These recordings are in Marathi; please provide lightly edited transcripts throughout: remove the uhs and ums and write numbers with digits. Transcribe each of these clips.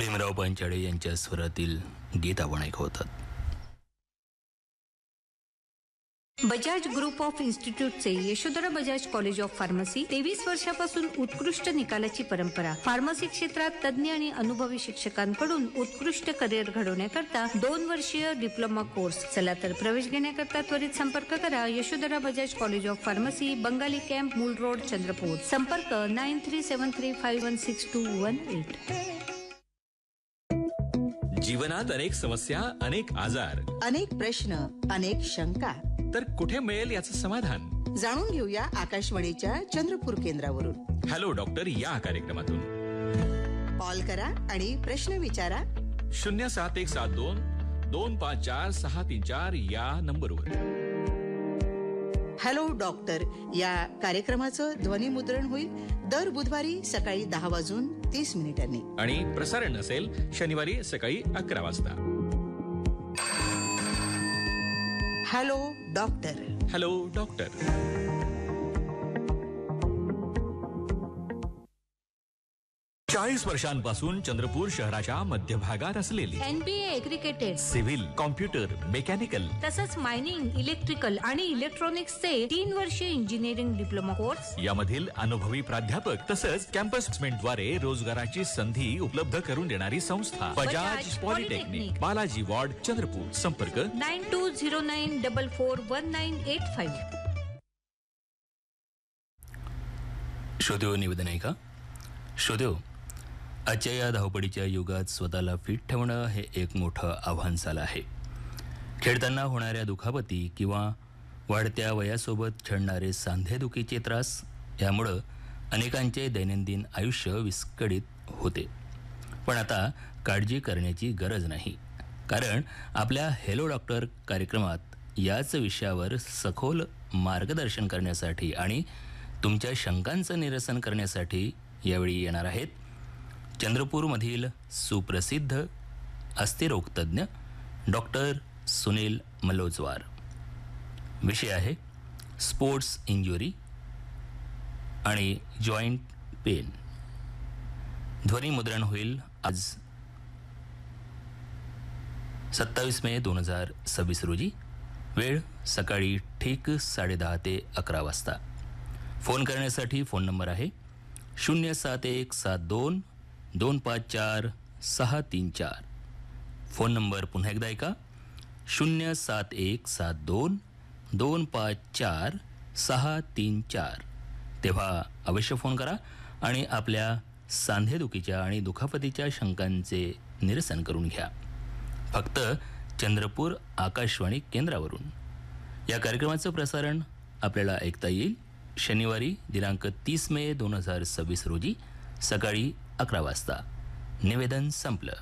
भीमराव पांचाळे यांच्या स्वरातील गीत आपण ऐकवतात. Bajaj group of इन्स्टिट्यूटचे Yashodhara Bajaj college of pharmacy 23 वर्षापासून उत्कृष्ट निकालाची परंपरा. फार्मसी क्षेत्रात तज्ञ आणि अनुभवी शिक्षकांकडून उत्कृष्ट करिअर घडवण्याकरता 2 वर्षीय डिप्लोमा कोर्स. चला तर प्रवेश घेण्याकरता त्वरित संपर्क करा. Yashodhara Bajaj college of pharmacy, Bengali camp, मूल रोड, चंद्रपूर. संपर्क 9373516218. जीवनात अनेक समस्या, अनेक आजार, अनेक प्रश्न, अनेक शंका. तर कुठे मिळेल याचं समाधान? जाणून घेऊया आकाशवाणीच्या चंद्रपूर केंद्रावरून. हॅलो डॉक्टर या कार्यक्रमातून कॉल करा आणि प्रश्न विचारा 07172 254 634 या नंबरवर. हॅलो डॉक्टर या कार्यक्रमाचं ध्वनिमुद्रण होईल दर बुधवारी सकाळी 10:30 आणि प्रसारण असेल शनिवारी सकाळी 11 वाजता. Hello doctor. Hello doctor. चाळीस वर्षांपासून चंद्रपूर शहराच्या मध्यभागात असलेली NBA एग्रीकेटेड, सिव्हिल, कॉम्प्युटर, मेकॅनिकल तसंच मायनिंग, इलेक्ट्रिकल आणि इलेक्ट्रॉनिक्सचे 3 वर्षीय इंजिनिअरिंग डिप्लोमा कोर्स. यामधील अनुभवी प्राध्यापक तसंच कॅम्पस प्लेसमेंटद्वारे रोजगाराची संधी उपलब्ध करून देणारी संस्था बजाज पॉलिटेक्निक, बालाजी वार्ड, चंद्रपूर. संपर्क 9209441985. श्रोतेहो, निवेदन आहे का? श्रोतेहो, आजच्या या धावपळीच्या युगात स्वतःला फिट ठेवणं हे एक मोठं आव्हान झालं आहे. खेळताना होणाऱ्या दुखापती किंवा वाढत्या वयासोबत छळणारे सांधेदुखीचे त्रास यामुळं अनेकांचे दैनंदिन आयुष्य विस्कळीत होते. पण आता काळजी करण्याची गरज नाही, कारण आपल्या हॅलो डॉक्टर कार्यक्रमात याच विषयावर सखोल मार्गदर्शन करण्यासाठी आणि तुमच्या शंकांचं निरसन करण्यासाठी यावेळी येणार आहेत चंद्रपूरमधील सुप्रसिद्ध अस्थिरोगतज्ञ डॉक्टर सुनील मल्होत्रा. विषय आहे स्पोर्ट्स इंजुरी आणि जॉईंट पेन. ध्वनिमुद्रण होईल आज 27 मे 2026 रोजी. वेळ सकाळी ठीक 10:30 ते 11 वाजता. फोन करण्यासाठी फोन नंबर आहे 07172 254 634. फोन नंबर पुन्हा एकदा ऐका 07172 254 634. तेव्हा अवश्य फोन करा आणि आपल्या सांधेदुखीच्या आणि दुखापतीच्या शंकांचे निरसन करून घ्या. फक्त चंद्रपूर आकाशवाणी केंद्रावरून. या कार्यक्रमाचं प्रसारण आपल्याला ऐकता येईल शनिवारी दिनांक 30 मे 2026 रोजी सकाळी 11 वाजता. निवेदन संपलं.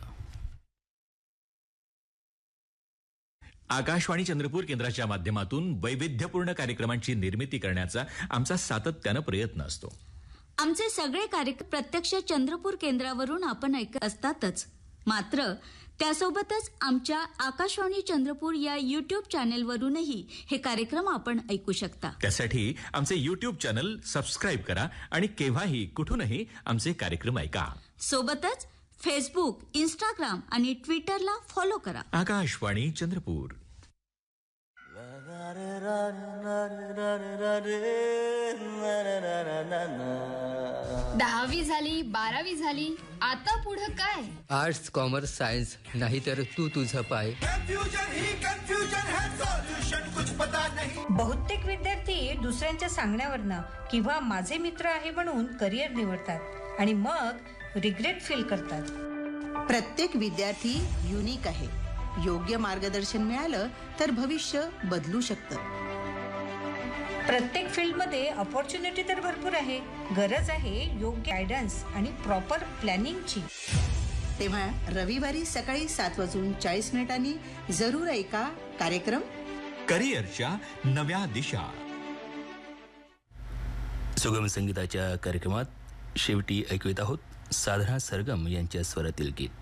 आकाशवाणी चंद्रपूर केंद्राच्या माध्यमातून वैविध्यपूर्ण कार्यक्रमांची निर्मिती करण्याचा आमचा सातत्यानं प्रयत्न असतो. आमचे सगळे कार्यक्रम प्रत्यक्ष चंद्रपूर केंद्रावरून आपण ऐकत असतातच, मात्र त्यासोबतच आमच्या आकाशवाणी चंद्रपूर या युट्यूब चॅनेलवरूनही हे कार्यक्रम आपण ऐकू शकता. त्यासाठी आमचे युट्यूब चॅनल सबस्क्राईब करा आणि केव्हाही कुठूनही आमचे कार्यक्रम ऐका. सोबतच फेसबुक, इंस्टाग्राम आणि ट्विटरला फॉलो करा. आकाशवाणी चंद्रपूर. 10वी झाली, 12वी झाली, आता पुढं काय? आर्ट्स, कॉमर्स, सायन्स, नाहीतर तू तुझं पाय. बहुतेक विद्यार्थी दुसऱ्यांच्या सांगण्यावरनं किंवा माझे मित्र आहे म्हणून करिअर निवडतात आणि मग रिग्रेट फील करतात. प्रत्येक विद्यार्थी युनिक आहे. योग्य मार्गदर्शन मिळालं तर भविष्य बदलू शकतं. प्रत्येक फील्डमध्ये अपॉर्च्युनिटी तर भरपूर आहे. गरज आहे योग्य गायडन्स आणि प्रॉपर प्लॅनिंगची. तेव्हा रविवारी सकाळी 7:40 जरूर ऐका कार्यक्रम करिअरच्या नव्या दिशा. सुगम संगीताच्या कार्यक्रमात शेवटी ऐकवीत आहोत साधना सरगम यांच्या स्वरातील गीत.